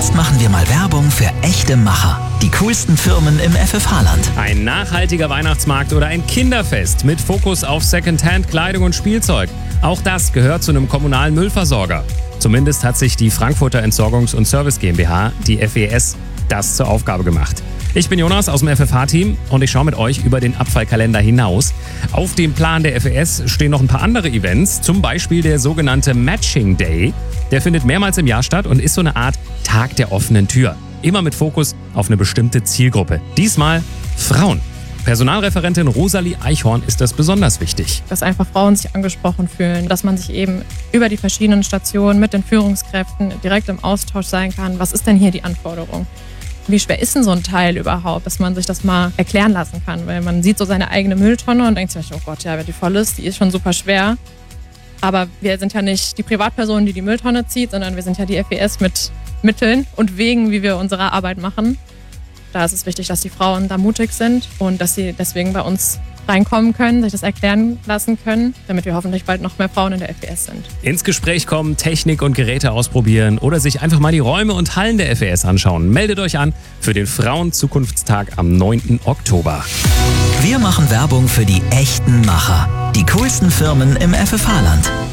Jetzt machen wir mal Werbung für echte Macher. Die coolsten Firmen im FFH-Land. Ein nachhaltiger Weihnachtsmarkt oder ein Kinderfest mit Fokus auf Secondhand, Kleidung und Spielzeug. Auch das gehört zu einem kommunalen Müllversorger. Zumindest hat sich die Frankfurter Entsorgungs- und Service GmbH, die FES, das zur Aufgabe gemacht. Ich bin Jonas aus dem FFH-Team und ich schaue mit euch über den Abfallkalender hinaus. Auf dem Plan der FES stehen noch ein paar andere Events, zum Beispiel der sogenannte Matching Day. Der findet mehrmals im Jahr statt und ist so eine Art Tag der offenen Tür. Immer mit Fokus auf eine bestimmte Zielgruppe. Diesmal Frauen. Personalreferentin Rosalie Eichhorn ist das besonders wichtig. Dass einfach Frauen sich angesprochen fühlen, dass man sich eben über die verschiedenen Stationen mit den Führungskräften direkt im Austausch sein kann. Was ist denn hier die Anforderung? Wie schwer ist denn so ein Teil überhaupt, dass man sich das mal erklären lassen kann? Weil man sieht so seine eigene Mülltonne und denkt sich, oh Gott, ja, wenn die voll ist, die ist schon super schwer. Aber wir sind ja nicht die Privatperson, die die Mülltonne zieht, sondern wir sind ja die FES mit Mitteln und Wegen, wie wir unsere Arbeit machen. Da ist es wichtig, dass die Frauen da mutig sind und dass sie deswegen bei uns reinkommen können, sich das erklären lassen können, damit wir hoffentlich bald noch mehr Frauen in der FES sind. Ins Gespräch kommen, Technik und Geräte ausprobieren oder sich einfach mal die Räume und Hallen der FES anschauen. Meldet euch an für den Frauenzukunftstag am 9. Oktober. Wir machen Werbung für die echten Macher. Die coolsten Firmen im FFH-Land.